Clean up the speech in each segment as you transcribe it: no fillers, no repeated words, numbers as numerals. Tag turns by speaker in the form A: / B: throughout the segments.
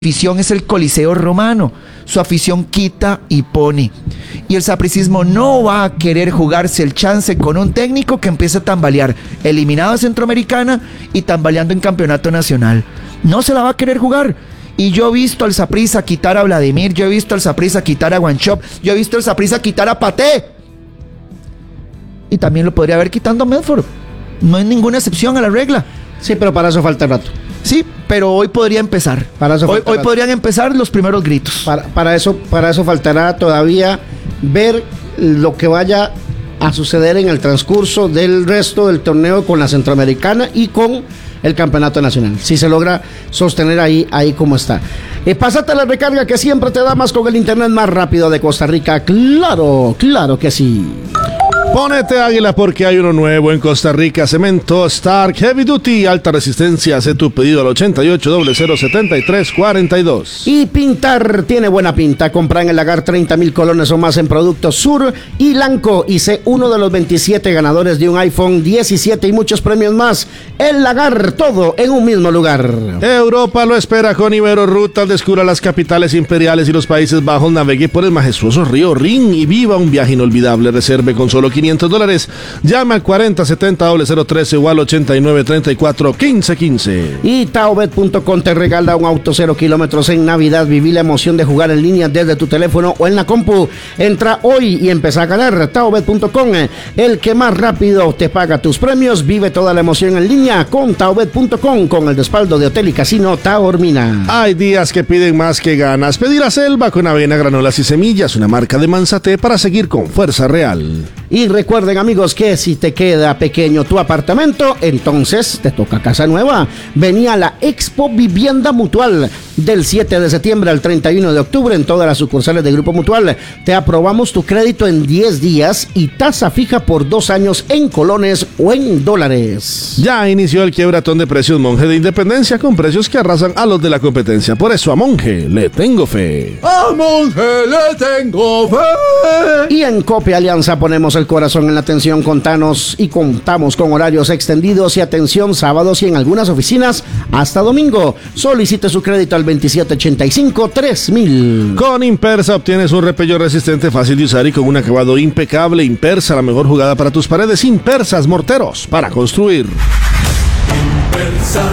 A: afición es el Coliseo Romano. Su afición quita y pone. Y el sapricismo no va a querer jugarse el chance con un técnico que empieza a tambalear, eliminado de Centroamericana y tambaleando en campeonato nacional. No se la va a querer jugar. Y yo he visto al Saprissa quitar a Vladimir, yo he visto al Saprissa quitar a Guanchop, yo he visto al Saprissa quitar a Paté. Y también lo podría haber quitando a Medford. No hay ninguna excepción a la regla.
B: Sí, pero para eso falta rato.
A: Sí, pero hoy podría empezar. Hoy podrían empezar los primeros gritos.
B: Para eso faltará todavía ver lo que vaya a suceder en el transcurso del resto del torneo con la Centroamericana y con el campeonato nacional. Si se logra sostener ahí como está. Pásate la recarga que siempre te da más con el internet más rápido de Costa Rica. Claro que sí.
C: Ponete águila porque hay uno nuevo en Costa Rica. Cemento Stark Heavy Duty, alta resistencia. Haz tu pedido al 88007342.
B: Y pintar tiene buena pinta. Compra en el Lagar 30,000 colones o más en productos Sur y Lanco. Y sé uno de los 27 ganadores de un iPhone 17 y muchos premios más. El Lagar, todo en un mismo lugar.
C: Europa lo espera con Ibero Ruta. Descubra las capitales imperiales y los Países Bajos. Navegue por el majestuoso río Rin y viva un viaje inolvidable. Reserve con solo $500. Llama al 4070-013 o al 8934-1515.
B: Y taobet.com te regala un auto 0 kilómetros en Navidad. Viví la emoción de jugar en línea desde tu teléfono o en la compu. Entra hoy y empieza a ganar. Taobet.com, el que más rápido te paga tus premios. Vive toda la emoción en línea con taobet.com, con el respaldo de Hotel y Casino Taormina.
C: Hay días que piden más que ganas. Pedir a Selva con avena, granolas y semillas, una marca de Manzaté para seguir con fuerza real.
B: Y recuerden, amigos, que si te queda pequeño tu apartamento, entonces te toca casa nueva. Vení a la Expo Vivienda Mutual del 7 de septiembre al 31 de octubre en todas las sucursales de Grupo Mutual. Te aprobamos tu crédito en 10 días y tasa fija por 2 años en colones o en dólares.
C: Ya inició el quiebratón de precios Monje de Independencia con precios que arrasan a los de la competencia. Por eso a Monje le tengo fe.
D: A Monje le tengo fe.
B: Y en Cope Alianza ponemos el corazón en la atención. Contamos con horarios extendidos y atención sábados y en algunas oficinas hasta domingo. Solicite su crédito al 2785-3000.
C: Con Impersa obtienes un repello resistente, fácil de usar y con un acabado impecable. Impersa, la mejor jugada para tus paredes. Impersas, morteros para construir.
D: Impersa.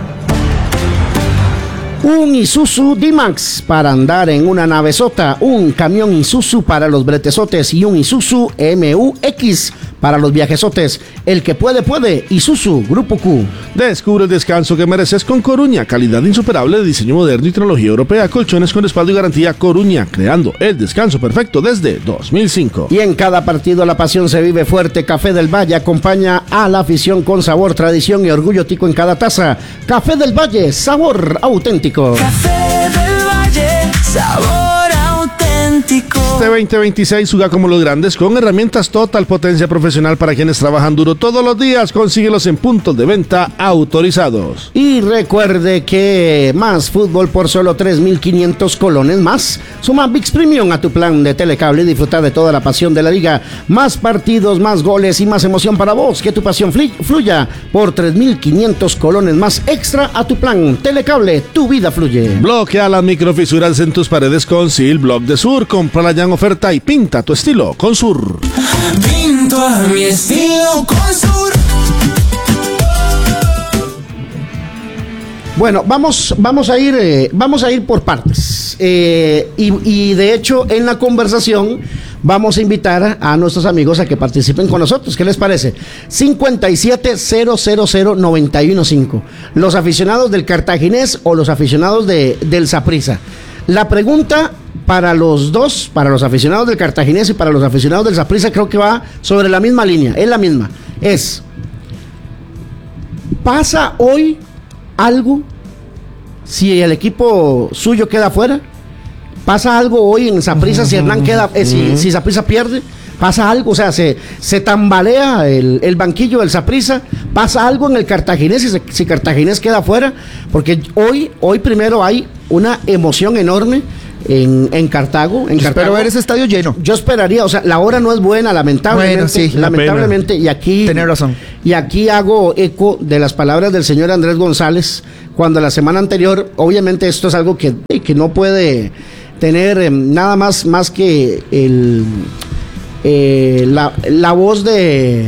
B: Un Isuzu D-Max para andar en una navezota, un camión Isuzu para los bretesotes y un Isuzu MU-X para los viajesotes. El que puede, Isuzu Grupo Q.
C: Descubre el descanso que mereces con Coruña, calidad insuperable de diseño moderno y tecnología europea, colchones con respaldo y garantía. Coruña, creando el descanso perfecto desde 2005.
B: Y en cada partido la pasión se vive fuerte. Café del Valle acompaña a la afición con sabor, tradición y orgullo tico en cada taza. Café del Valle, sabor auténtico.
E: Café del Valle, sabor auténtico.
C: Este 2026 juega como los grandes con herramientas Total, potencia profesional para quienes trabajan duro todos los días. Consíguelos en puntos de venta autorizados.
B: Y recuerde que más fútbol por solo 3,500 colones más. Suma ViX Premium a tu plan de telecable y disfruta de toda la pasión de la liga. Más partidos, más goles y más emoción para vos. Que tu pasión fluya por 3,500 colones más extra a tu plan telecable. Tu vida fluye.
C: Bloquea las microfisuras en tus paredes con Sil Block de Sur. Compra la en oferta y pinta tu estilo con Sur.
E: Pinto a mi estilo con Sur.
B: Bueno, vamos a ir por partes. Y de hecho, en la conversación vamos a invitar a nuestros amigos a que participen con nosotros. ¿Qué les parece? 57-000-915. Los aficionados del Cartaginés o los aficionados del Saprissa. La pregunta para los dos, para los aficionados del Cartaginés y para los aficionados del Saprissa, creo que va sobre la misma línea. Es la misma. ¿Pasa hoy algo si el equipo suyo queda fuera? ¿Pasa algo hoy en Saprissa si Hernán queda, si Saprissa pierde? ¿Pasa algo? O sea, se tambalea el banquillo del Saprissa. ¿Pasa algo en el Cartaginés si Cartaginés queda fuera? Porque hoy primero hay una emoción enorme en Cartago.
A: Espero ver ese estadio lleno.
B: Yo esperaría, o sea, la hora no es buena, lamentablemente.
A: Bueno, sí,
B: lamentablemente, y aquí.
A: Tenés razón.
B: Y aquí hago eco de las palabras del señor Andrés González, cuando la semana anterior, obviamente esto es algo que no puede tener nada más que la voz de.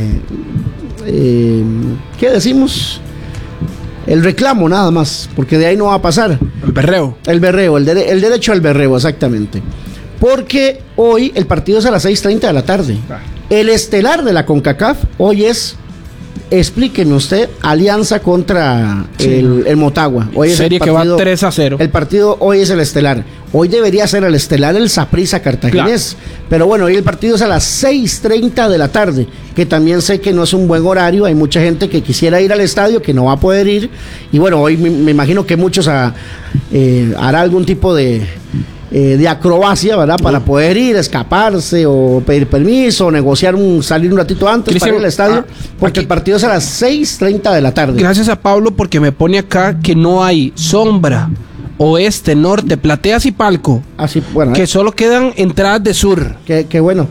B: ¿Qué decimos? El reclamo nada más, porque de ahí no va a pasar.
F: El berreo.
B: El berreo, el derecho al berreo, exactamente. Porque hoy el partido es a las 6:30 de la tarde. El estelar de la CONCACAF hoy es, explíqueme usted, Alianza contra el Motagua. Hoy es
F: serie
B: el partido,
F: que va 3-0.
B: El partido hoy es el estelar. Hoy debería ser el estelar el Saprissa Cartaginés. Claro. Pero bueno, hoy el partido es a las 6:30 de la tarde, que también sé que no es un buen horario. Hay mucha gente que quisiera ir al estadio, que no va a poder ir. Y bueno, hoy me imagino que muchos hará algún tipo de acrobacia, ¿verdad? Para poder ir, escaparse o pedir permiso, o negociar salir un ratito antes para ir al estadio, porque el partido es a las 6:30 de la tarde.
F: Gracias a Pablo, porque me pone acá que no hay sombra, oeste, norte, plateas y palco.
B: Así, bueno,
F: que solo quedan entradas de sur.
B: Que bueno.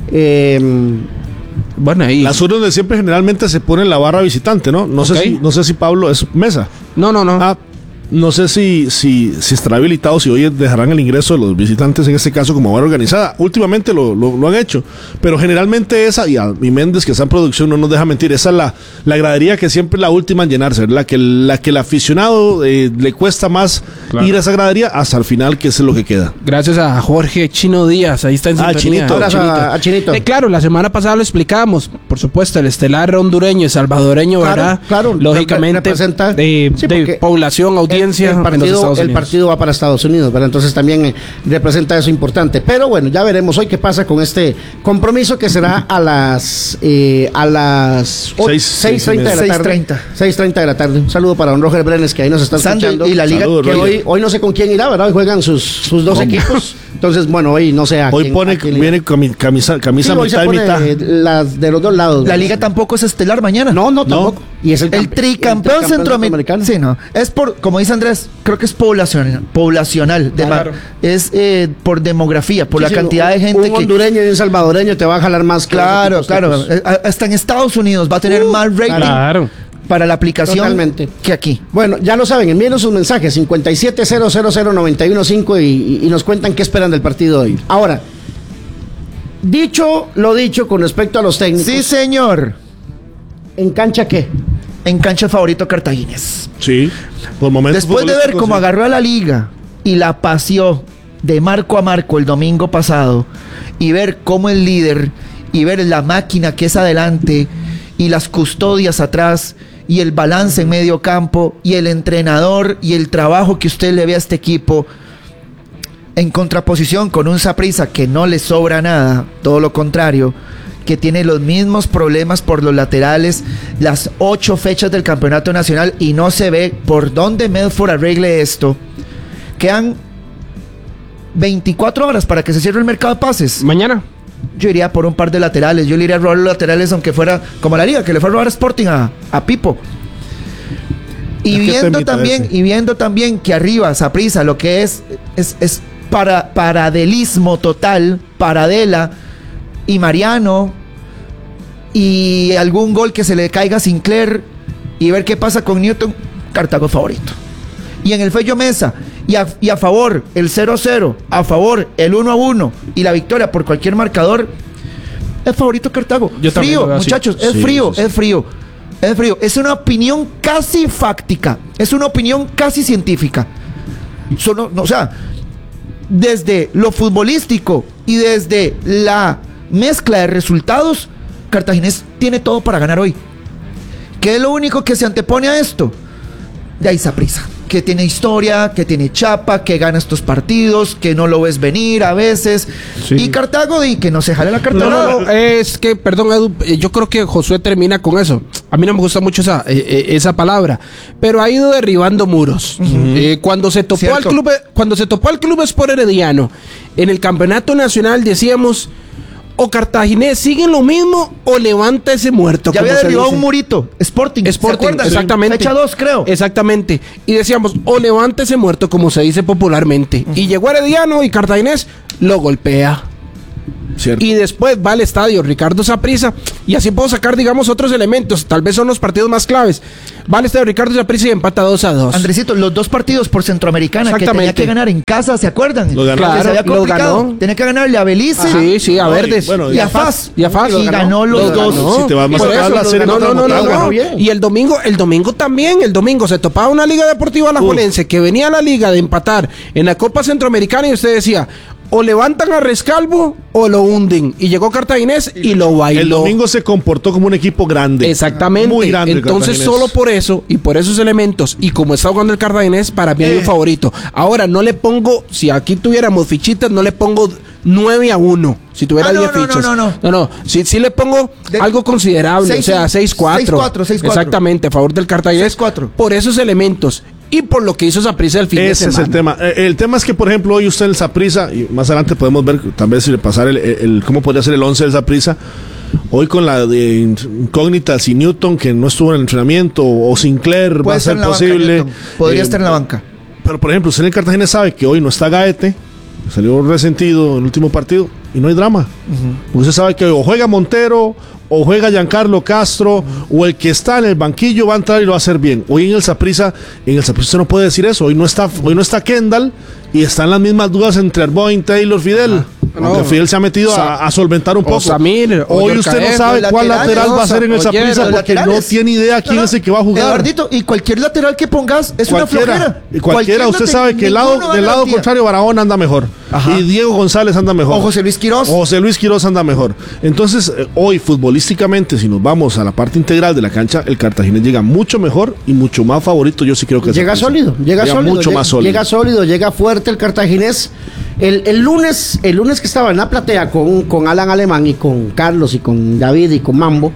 C: Bueno, ahí. La sur donde siempre generalmente se pone la barra visitante, ¿no? No sé si Pablo es mesa.
F: No.
C: No sé si estará habilitado, si hoy dejarán el ingreso de los visitantes, en este caso como barra organizada. Últimamente lo han hecho, pero generalmente esa, y Méndez, que está en producción, no nos deja mentir, esa es la gradería que siempre es la última en llenarse, la que el aficionado le cuesta más ir a esa gradería hasta el final, que es lo que queda.
F: Gracias a Jorge Chino Díaz, ahí está en sintonía.
B: Chinito.
F: Claro, la semana pasada lo explicábamos, por supuesto, el estelar hondureño y salvadoreño, ¿verdad?
B: Claro,
F: lógicamente
B: representa
F: de población, audiencia.
B: El partido va para Estados Unidos, ¿verdad? Entonces también representa eso importante. Pero bueno, ya veremos hoy qué pasa con este compromiso, que será a las 6:30 de la tarde. 6:30 de la tarde. Un saludo para don Roger Brenes, que ahí nos está escuchando.
A: Y la liga,
B: que hoy no sé con quién irá, ¿verdad? Hoy juegan sus dos equipos. Entonces, bueno, hoy no sé a
C: hoy quién, viene con camisa mitad y mitad.
B: Las de los dos lados.
A: La liga tampoco es estelar mañana.
B: No, tampoco. Y es
A: el tricampeón centroamericano. Sí, no. Es como dice Andrés, creo que es poblacional.
F: Claro.
A: Es por demografía, por la cantidad de gente.
B: Un hondureño y un salvadoreño te va a jalar más.
A: Claro. Hasta en Estados Unidos va a tener más rating para la aplicación. Totalmente. Que aquí.
B: Bueno, ya lo saben, envíenos sus mensajes 57000915 y nos cuentan qué esperan del partido de hoy. Ahora, dicho lo dicho con respecto a los técnicos.
A: Sí, señor.
B: ¿En cancha qué?
A: En cancha el favorito Cartaginés.
C: Sí, por momentos.
A: Después de ver cómo agarró a la liga y la paseó de marco a marco el domingo pasado, y ver cómo el líder, y ver la máquina que es adelante, y las custodias atrás, y el balance en medio campo, y el entrenador, y el trabajo que usted le ve a este equipo, en contraposición con un Saprissa que no le sobra nada, todo lo contrario, que tiene los mismos problemas por los laterales, las 8 fechas del campeonato nacional, y no se ve por dónde Medford arregle esto. Quedan 24 horas para que se cierre el mercado de pases.
F: Mañana
A: yo iría por un par de laterales. Yo le iría a robar los laterales, aunque fuera como la liga, que le fue a robar Sporting a Pipo. Y viendo también que arriba Saprissa lo que es paradelismo total, Paradela y Mariano, y algún gol que se le caiga a Sinclair, y ver qué pasa con Newton. Cartago favorito. Y en el Fello Mesa, y a favor el 0-0, a favor el 1-1 y la victoria por cualquier marcador, es favorito Cartago. Frío, muchachos, es frío. Es una opinión casi fáctica, es una opinión casi científica. O sea, desde lo futbolístico y desde la mezcla de resultados, Cartaginés tiene todo para ganar hoy. ¿Qué es lo único que se antepone a esto? De ahí Saprissa, que tiene historia, que tiene chapa, que gana estos partidos, que no lo ves venir a veces. Sí. Y Cartago, y que no se jale la Cartago.
F: No, es que, perdón, Edu, yo creo que Josué termina con eso. A mí no me gusta mucho esa palabra, pero ha ido derribando muros. Cuando se topó al Club Sport Herediano en el campeonato nacional, decíamos: o Cartaginés sigue en lo mismo o levanta ese muerto.
A: Ya
F: como
A: había
F: se
A: derribado
F: dice.
A: un murito. Sporting. ¿Se acuerdan?
F: Exactamente.
A: Fecha 2, creo.
F: Exactamente. Y decíamos, o levanta ese muerto, como se dice popularmente. Y llegó Herediano y Cartaginés lo golpea.
C: Cierto.
F: Y después va al estadio Ricardo Saprissa, y así puedo sacar, digamos, otros elementos. Tal vez son los partidos más claves. Va al estadio Ricardo Saprissa y empata 2-2.
A: Andresito, los 2 partidos por Centroamericana que tenía
F: Exactamente.
A: que ganar en casa, ¿se acuerdan?
C: Lo ganó.
A: Que
F: Claro,
A: se había
F: lo
A: complicado.
F: ganó.
A: Tenía que ganarle a Belice.
F: Sí, sí, a
C: No,
F: Verdes.
A: Y a FAS.
F: Y a FAS.
A: Y ganó los
F: Lo
A: dos.
F: ganó.
C: Si te vas más
F: Por
C: atrás,
F: eso,
C: la serie
F: no,
C: contra
F: no, no,
C: Motagua.
F: no.
B: ganó bien.
F: Y el domingo también, el domingo se topaba una Liga Deportiva Alajuelense que venía a la liga de empatar en la Copa Centroamericana y usted decía, o levantan a Rescalvo o lo hunden. Y llegó Cartaginés y lo bailó.
C: El domingo se comportó como un equipo grande.
F: Exactamente.
C: Muy grande. el
F: Entonces,
C: Cartaginés.
F: solo por eso y por esos elementos, y como está jugando el Cartaginés, para mí hay un favorito. Ahora, no le pongo, si aquí tuviéramos fichitas, no le pongo 9-1. Si tuviera 10 fichas. No. Sí le pongo algo considerable.
A: Seis,
F: o sea, 6-4.
A: 6-4.
F: Exactamente, a favor del Cartaginés.
A: 6-4.
F: Por esos elementos. Y por lo que hizo Saprissa el fin de
C: Ese
F: semana.
C: es el tema. El tema es que, por ejemplo, hoy usted en el Saprissa, y más adelante podemos ver, tal vez, si le pasar cómo podría ser el 11 del Saprissa. Hoy con la de incógnita, si Newton, que no estuvo en el entrenamiento, o Sinclair, va
A: Puede
C: a ser
A: estar en la banca,
C: posible.
A: Newton. Podría estar en la banca.
C: Pero, por ejemplo, usted en el Cartaginés sabe que hoy no está Gaete, salió resentido en el último partido, y no hay drama. Usted sabe que o juega Montero, o juega Giancarlo Castro, o el que está en el banquillo va a entrar y lo va a hacer bien. Hoy en el Saprissa usted no puede decir eso. Hoy no está Kendall, y están las mismas dudas entre Arboin, Taylor, Fidel. Aunque Fidel se ha metido a solventar un poco.
F: Samir, o
C: Hoy usted no
F: Yorcaer,
C: sabe
A: los
C: cuál
A: laterales,
C: lateral va a ser en el
F: Oyer,
C: Saprissa
A: los
C: porque no
A: laterales.
C: tiene idea quién es el que va a jugar.
A: Eduardito, y cualquier lateral que pongas es una flojera.
C: Y cualquiera, usted sabe que del lado contrario Barahona anda mejor.
A: Ajá.
C: Y Diego González anda mejor.
A: O José Luis Quirós.
C: José Luis Quirós anda mejor. Entonces, hoy futbolísticamente, si nos vamos a la parte integral de la cancha, el Cartaginés llega mucho mejor y mucho más favorito. Yo sí creo que
B: Llega sólido,
C: mucho más sólido.
B: Llega sólido, llega fuerte el Cartaginés. El lunes que estaba en la platea con Alan Alemán y con Carlos y con David y con Mambo,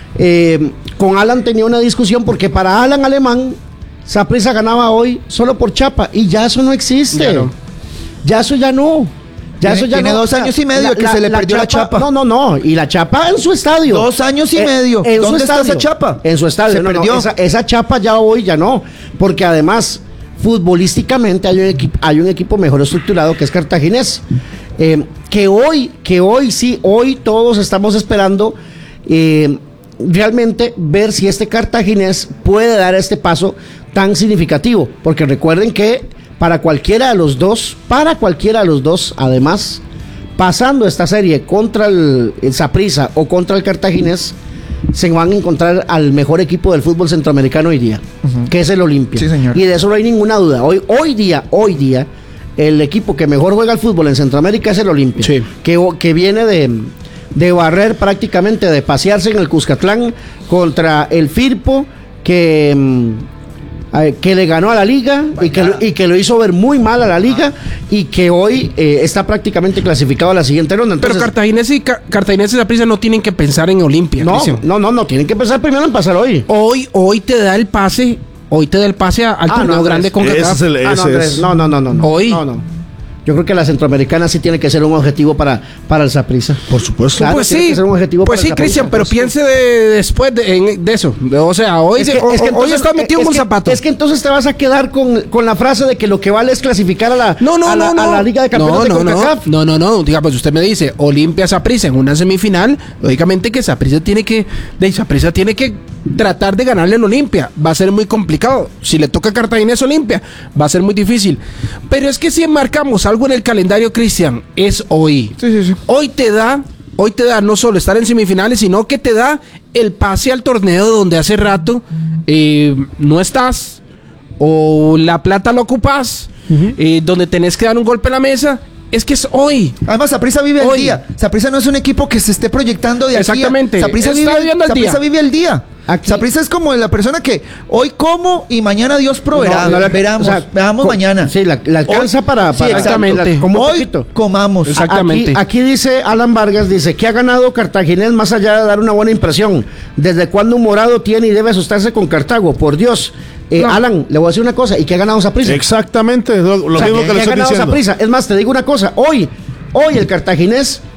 B: con Alan tenía una discusión porque para Alan Alemán Saprissa ganaba hoy solo por chapa, y ya eso no existe.
F: Ya no.
B: Ya eso ya no. Ya eso ya
A: Tiene
B: no.
A: 2 años y medio que se le perdió la chapa.
B: No. Y la chapa en su estadio.
A: 2 años y medio.
B: En
A: ¿Dónde
B: su
A: está
B: estadio.
A: esa chapa?
B: En su estadio.
A: Se
B: No,
A: perdió.
B: esa chapa ya hoy ya no. Porque además, futbolísticamente hay un equipo mejor estructurado que es Cartaginés. Que hoy todos estamos esperando realmente ver si este Cartaginés puede dar este paso tan significativo. Porque recuerden que para cualquiera de los dos, además, pasando esta serie contra el Saprissa o contra el Cartaginés, se van a encontrar al mejor equipo del fútbol centroamericano hoy día, que es el Olimpia.
A: Sí, señor.
B: Y de eso no hay ninguna duda. Hoy día, el equipo que mejor juega el fútbol en Centroamérica es el Olimpia,
F: Sí.
B: que viene de barrer prácticamente, de pasearse en el Cuscatlán contra el Firpo, que le ganó a la liga y que lo hizo ver muy mal a la liga, y que hoy está prácticamente clasificado a la siguiente ronda.
F: Pero
B: Entonces,
F: Cartaginés y Saprissa no tienen que pensar en Olimpia. Cristian.
B: no, tienen que empezar primero en pasar hoy.
F: Hoy te da el pase. Hoy te da el pase al torneo
B: no,
F: grande con
C: ese es el-
B: Ah, no,
C: ese
B: Andrés,
C: es-
B: no.
F: Hoy.
B: No. Yo creo que la Centroamericana sí tiene que ser un objetivo para el Saprissa.
C: Por supuesto.
B: Claro,
F: Pues
B: tiene
F: sí,
B: que ser un objetivo
F: pues
B: para
F: sí,
B: el Saprissa,
F: Cristian, pero
B: por supuesto.
F: piense después de eso. O sea, hoy hoy está metido en un zapato.
B: Es que entonces te vas a quedar con la frase de que lo que vale es clasificar a la Liga de Campeones de CONCACAF.
F: No. Diga, pues usted me dice, Olimpia Saprissa en una semifinal, lógicamente que Saprissa tiene que tratar de ganarle al Olimpia. Va a ser muy complicado. Si le toca Cartaginés Olimpia, va a ser muy difícil. Pero es que si marcamos algo en el calendario, Cristian, es hoy.
A: Sí.
F: Hoy te da no solo estar en semifinales, sino que te da el pase al torneo donde hace rato no estás, o la plata lo ocupas, donde tenés que dar un golpe en la mesa. Es que es hoy.
A: Además, Saprissa vive el
F: Hoy.
A: día. Saprissa no es un equipo que se esté proyectando de aquí.
F: Exactamente.
A: Saprissa
F: Está viviendo el día.
A: vive el día. Saprissa es como la persona que hoy como y mañana Dios proveerá. Veamos mañana.
B: Sí, la alcanza
A: Hoy-
B: para
A: Sí,
F: exactamente.
B: como
A: hoy
B: poquito.
A: comamos.
F: Exactamente.
B: Aquí dice Alan Vargas, dice que ha ganado Cartaginés más allá de dar una buena impresión. ¿Desde cuándo un morado tiene y debe asustarse con Cartago? Por Dios.
F: No.
B: Alan, le voy a decir una cosa. ¿Y qué ha ganado Saprissa?
C: Exactamente, lo
B: O sea,
C: mismo
B: ¿qué
C: que le
B: ha
C: estoy
B: ganado
C: diciendo.
B: Saprissa? Es más, te digo una cosa. Hoy el Cartaginés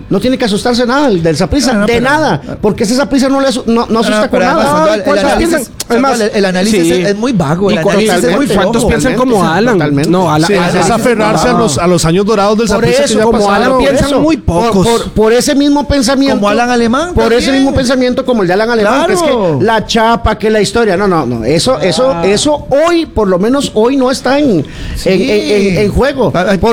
B: No tiene que asustarse nada del Saprissa,
A: No,
B: de
A: pero-
B: nada, porque ese Saprissa no asusta con
A: pero además,
B: nada.
A: el análisis,
F: Además,
A: el análisis
F: sí.
A: es muy vago, el
F: ¿Y
A: análisis es muy
F: ¿Cuántos
A: flojo.
F: piensan como
B: Totalmente,
F: Alan?
B: totalmente.
F: No, Alan.
C: Sí, es aferrarse a los años dorados del
B: Por
C: Saprissa que
B: eso,
C: ya
F: como
C: pasaron.
F: Alan piensan
B: eso,
F: muy pocos.
B: por ese mismo pensamiento.
A: Como Alan Alemán
B: Por ese
A: también.
B: mismo pensamiento como el de Alan Alemán, que es
A: Claro.
B: que la chapa, que la historia. No. Eso hoy, por lo menos hoy, no está en juego.